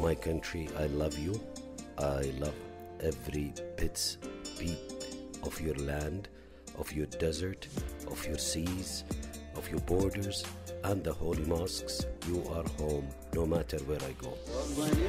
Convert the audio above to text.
my country, I love you. I love every bit of your land, of your desert, of your seas, of your borders, and the holy mosques. You are home no matter where I go.